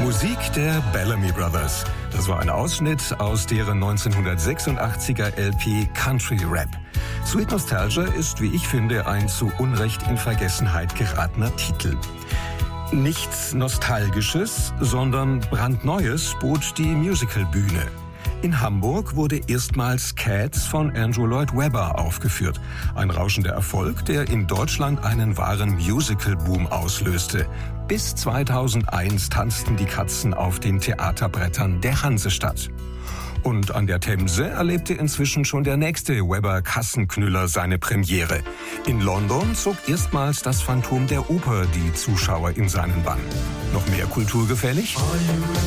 Musik der Bellamy Brothers. Das war ein Ausschnitt aus deren 1986er LP Country Rap. Sweet Nostalgia ist, wie ich finde, ein zu Unrecht in Vergessenheit geratener Titel. Nichts Nostalgisches, sondern brandneues bot die Musicalbühne. In Hamburg wurde erstmals Cats von Andrew Lloyd Webber aufgeführt. Ein rauschender Erfolg, der in Deutschland einen wahren Musical-Boom auslöste. Bis 2001 tanzten die Katzen auf den Theaterbrettern der Hansestadt. Und an der Themse erlebte inzwischen schon der nächste Webber-Kassenknüller seine Premiere. In London zog erstmals das Phantom der Oper die Zuschauer in seinen Bann. Noch mehr kulturgefällig?